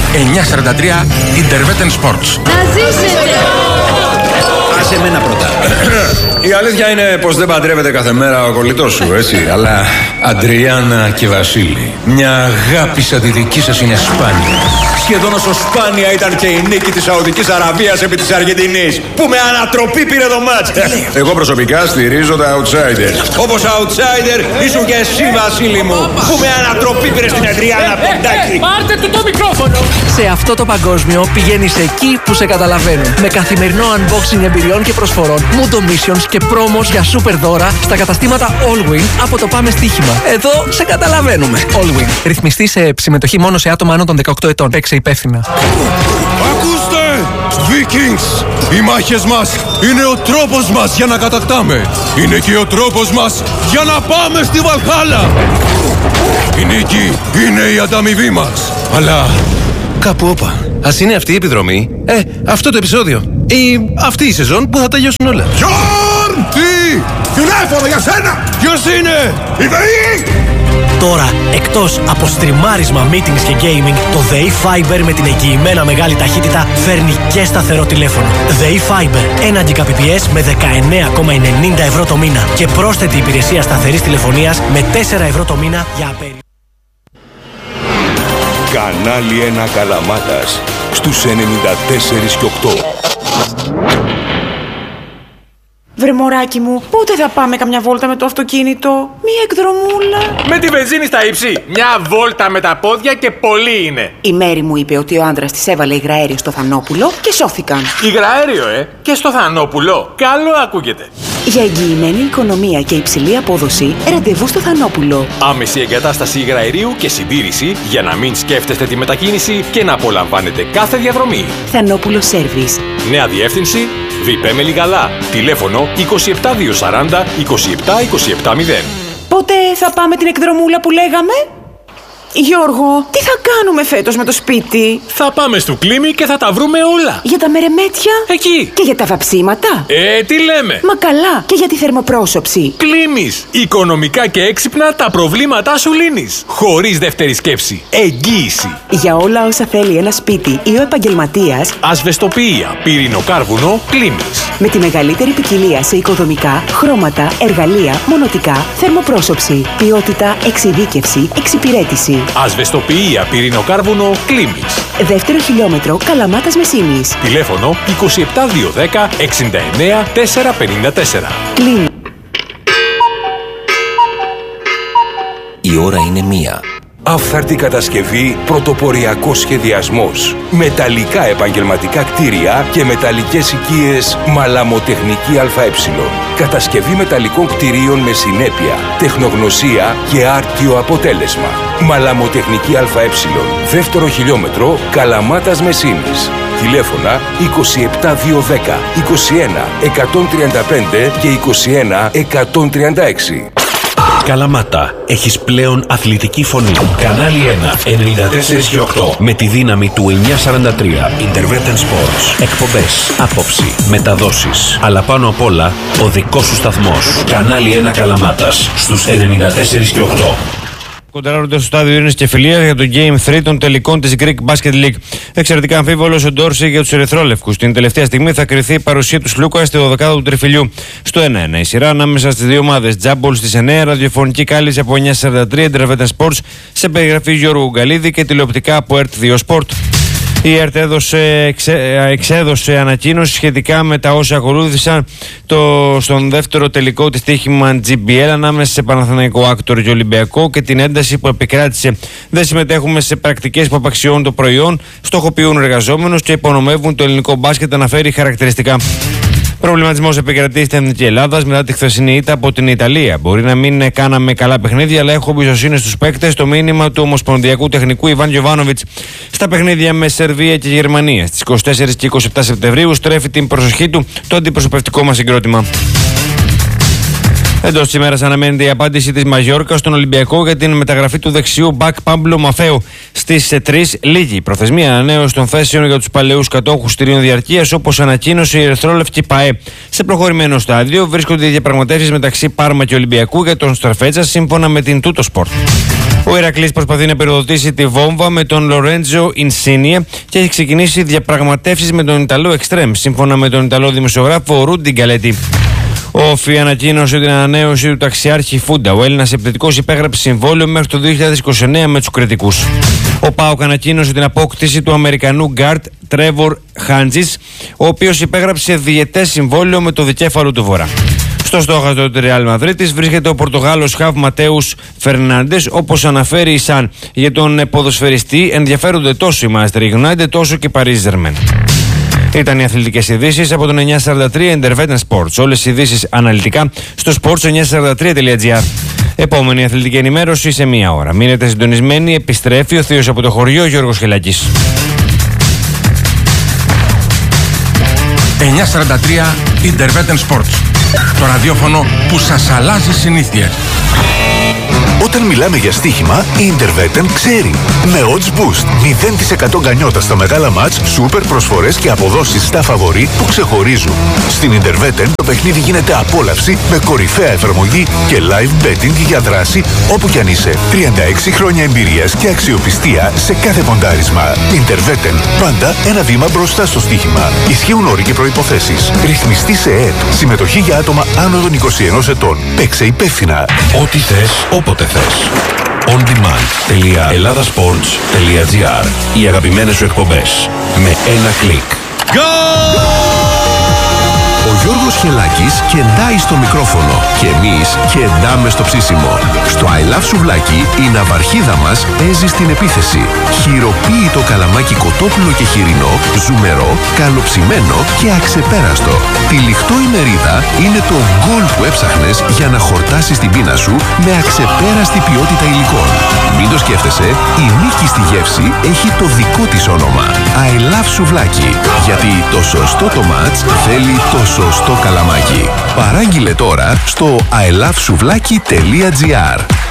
943 Interveten Sports. Να ζήσετε! Άσε εμένα πρώτα. Η αλήθεια είναι πως δεν παντρεύεται κάθε μέρα ο κολλητός σου, έτσι. Αλλά Αντριάννα και Βασίλη, μια αγάπη σαν τη δική σας είναι σπάνια. Σχεδόν όσο σπάνια ήταν και η νίκη της Σαουδικής Αραβίας επί της Αργεντινής, που με ανατροπή πήρε το μάτς. Εγώ προσωπικά στηρίζω τα outsiders. Όπως outsider ήσουν και εσύ, Βασίλη μου, που με ανατροπή πήρε στην Αντριάννα Ποντάκη. Πάρτε του το μικρόφωνο! Σε αυτό το παγκόσμιο πηγαίνεις εκεί που σε καταλαβαίνουν. Με καθημερινό unboxing εμπειριών και προσφορών, Mundo Missions και πρόμος για super δώρα στα καταστήματα Allwin από το Πάμε Στοίχημα. Εδώ σε καταλαβαίνουμε. Allwin. Ρυθμιστή σε συμμετοχή μόνο σε άτομα άνω των 18 ετών. Παίξε υπεύθυνα. Ακούστε! Vikings! Οι μάχες μας είναι ο τρόπος μας για να κατακτάμε. Είναι και ο τρόπος μας για να πάμε στη Βαλχάλα. Η νίκη είναι η ανταμοιβή μας. Αλλά κάπου όπα. Ας είναι αυτή η επιδρομή, αυτό το επεισόδιο ή αυτή η σεζόν που θα τελειώσουν όλα. Γιον! Τι! Τηλέφωνο για σένα! Ποιος είναι? Η ΔΕΗ! Τώρα, εκτός από στριμάρισμα, meetings και gaming, το ΔΕΗ Fiber με την εγγυημένα μεγάλη ταχύτητα φέρνει και σταθερό τηλέφωνο. ΔΕΗ Fiber, 1 Gbps με 19,90 ευρώ το μήνα και πρόσθετη υπηρεσία σταθερής τηλεφωνίας με 4 ευρώ το μήνα για απέρι. Κανάλι 1 Καλαμάτας στους 94 και 8. Βρε μωράκι μου, πότε θα πάμε καμιά βόλτα με το αυτοκίνητο? Μία εκδρομούλα. Με τη βενζίνη στα ύψη. Μια βόλτα με τα πόδια και πολύ είναι. Η Μέρη μου είπε ότι ο άντρας της έβαλε υγραέριο στο Θανόπουλο και σώθηκαν. Υγραέριο, και στο Θανόπουλο. Καλό ακούγεται. Για εγγυημένη οικονομία και υψηλή απόδοση, ραντεβού στο Θανόπουλο. Άμεση εγκατάσταση υγραερίου και συντήρηση για να μην σκέφτεστε τη μετακίνηση και να απολαμβάνετε κάθε διαδρομή. Θανόπουλο Service. Νέα διεύθυνση Βιπέ Μελιγαλά. Τηλέφωνο 27240 27270. Πότε θα πάμε την εκδρομούλα που λέγαμε? Γιώργο, τι θα κάνουμε φέτος με το σπίτι? Θα πάμε στο Κλίμι και θα τα βρούμε όλα. Για τα μερεμέτια? Εκεί. Και για τα βαψίματα? Τι λέμε? Μα καλά, και για τη θερμοπρόσωψη. Κλίμις. Οικονομικά και έξυπνα τα προβλήματά σου λύνεις. Χωρίς δεύτερη σκέψη. Εγγύηση. Για όλα όσα θέλει ένα σπίτι ή ο επαγγελματίας, ασβεστοποιία, πυρηνοκάρβουνο, Κλίμις. Με τη μεγαλύτερη ποικιλία σε οικοδομικά, χρώματα, εργαλεία, μονοτικά, θερμοπρόσωψη, ποιότητα, εξειδίκευση, εξυπηρέτηση. Ασβεστοποιία, πυρηνοκάρβουνο, Κλίμις. Δεύτερο χιλιόμετρο, Καλαμάτας Μεσίνης. Τηλέφωνο 27210 69 454. Κλίμις. Η ώρα είναι 1. Αυθάρτη κατασκευή, πρωτοποριακός σχεδιασμός. Μεταλλικά επαγγελματικά κτίρια και μεταλλικές οικίες Μαλαμοτεχνική ΑΕ. Κατασκευή μεταλλικών κτιρίων με συνέπεια, τεχνογνωσία και άρτιο αποτέλεσμα. Μαλαμοτεχνική ΑΕ. Δεύτερο χιλιόμετρο, Καλαμάτας Μεσίνης. Τηλέφωνα 27210 21 135 και 21 136. Καλαμάτα, έχεις πλέον αθλητική φωνή. Κανάλι 1, 94 και 8. Με τη δύναμη του 943. Interveten Sports. Εκπομπές, άποψη, μεταδόσεις. Αλλά πάνω απ' όλα, ο δικός σου σταθμός. Κανάλι 1 Καλαμάτας, στους 94 και 8. Κοντράρονται στο στάδιο Ειρήνης και Φιλίας για το Game 3 των τελικών της Greek Basket League. Εξαιρετικά αμφίβολος ο Ντόρση για τους ερυθρόλευκους. Την τελευταία στιγμή θα κριθεί η παρουσία του Σλούκα στη 12η του τριφυλιού. Στο 1-1 η σειρά ανάμεσα στις δύο ομάδες. Τζάμπολ στις 9, ραδιοφωνική κάλυψη από 943 Interveten Sports σε περιγραφή Γιώργου Γκαλίδη και τηλεοπτικά από RT2 Sport. Η ΕΡΤ εξέδωσε ανακοίνωση σχετικά με τα όσα ακολούθησαν στον δεύτερο τελικό της στοίχημα GBL ανάμεσα σε Παναθηναϊκό Άκτορ και Ολυμπιακό και την ένταση που επικράτησε. Δεν συμμετέχουμε σε πρακτικές που απαξιώνουν το προϊόν, στοχοποιούν εργαζόμενους και υπονομεύουν το ελληνικό μπάσκετ, αναφέρει χαρακτηριστικά. Προβληματισμός επικρατεί στην Εθνική Ελλάδα μετά τη χθεσινή ήττα από την Ιταλία. Μπορεί να μην κάναμε καλά παιχνίδια, αλλά έχω εμπιστοσύνη στους παίκτες. Το μήνυμα του Ομοσπονδιακού Τεχνικού Ιβάν Γιοβάνοβιτς στα παιχνίδια με Σερβία και Γερμανία. Στις 24 και 27 Σεπτεμβρίου στρέφει την προσοχή του το αντιπροσωπευτικό μας συγκρότημα. Εντός της ημέρας αναμένεται η απάντηση της Μαγιόρκα στον Ολυμπιακό για την μεταγραφή του δεξιού μπακ Πάμπλο Μαφέου στις 3 λίγη. Η προθεσμία ανανέωση των θέσεων για τους παλαιούς κατόχους κτηρίων διαρκείας, όπως ανακοίνωσε η ερυθρόλευκη ΠΑΕ. Σε προχωρημένο στάδιο βρίσκονται οι διαπραγματεύσεις μεταξύ Πάρμα και Ολυμπιακού για τον Στραφέτσα, σύμφωνα με την Τούτο Σπορτ. Ο Ηρακλής προσπαθεί να περιοδοτήσει τη βόμβα με τον Λορέντζο Ινσίνιε και έχει ξεκινήσει διαπραγματεύσεις με τον Ιταλό Εξτρέμ, σύμφωνα με τον Ιταλό δημοσιογράφο Ρούντι Γκαλέτη. Ο ΦΙ ανακοίνωσε την ανανέωση του ταξιάρχη Φούντα. Ο Έλληνας επιθετικός υπέγραψε συμβόλαιο μέχρι το 2029 με τους κριτικούς. Ο ΠΑΟΚ ανακοίνωσε την απόκτηση του Αμερικανού γκάρτ Τρέβορ Χάντζης, ο οποίος υπέγραψε διετές συμβόλαιο με το δικέφαλο του Βορρά. Στο στόχαστρο του Ρεάλ Μαδρίτης βρίσκεται ο Πορτογάλος Χαβ Ματέους Φερνάντες. Όπως αναφέρει η Σαν, για τον ποδοσφαιριστή ενδιαφέρονται τόσο η Manchester United όσο και η Paris Saint-Germain. Ήταν οι αθλητικές ειδήσεις από τον 943 Intervetan Sports. Όλες οι ειδήσεις αναλυτικά στο sports943.gr. Επόμενη αθλητική ενημέρωση σε μία ώρα. Μείνετε συντονισμένοι, επιστρέφει ο θείος από το χωριό Γιώργος Χελακής. 943 Intervetan Sports. Το ραδιόφωνο που σας αλλάζει συνήθειες. Όταν μιλάμε για στοίχημα, η Intervetan ξέρει. Με odds boost, 0% γκανιότα στα μεγάλα μάτς, σούπερ προσφορές και αποδόσεις στα φαβορί που ξεχωρίζουν. Στην Intervetan το παιχνίδι γίνεται απόλαυση με κορυφαία εφαρμογή και live betting για δράση όπου κι αν είσαι. 36 χρόνια εμπειρίας και αξιοπιστία σε κάθε ποντάρισμα. Intervetan, πάντα ένα βήμα μπροστά στο στοίχημα. Ισχύουν όροι και προϋποθέσεις. Ρυθμιστή σε ΕΕΠ. Συμμετοχή για άτομα άνω των 21 ετών. Παίξε υπεύθυνα. Ό,τι θες, όποτε θες. ondemand.ελλάδασπορτς.gr. Οι αγαπημένες σου εκπομπές με ένα κλικ. Ο Γιώργος Χελάκης κεντάει στο μικρόφωνο και εμείς κεντάμε στο ψήσιμο. Στο I Love Σουβλάκι η ναυαρχίδα μας παίζει στην επίθεση. Χειροποίητο καλαμάκι κοτόπουλο και χοιρινό, ζουμερό, καλοψημένο και αξεπέραστο. Τυλιχτό ημερίδα είναι το γκολ που έψαχνες για να χορτάσεις την πείνα σου με αξεπέραστη ποιότητα υλικών. Μην το σκέφτεσαι, η νίκη στη γεύση έχει το δικό της όνομα. I Love Σουβλάκι. Γιατί το σωστό το μάτς θέλει το σωστό καλαμάκι. Παράγγειλε τώρα στο ilovesuvlaki.gr.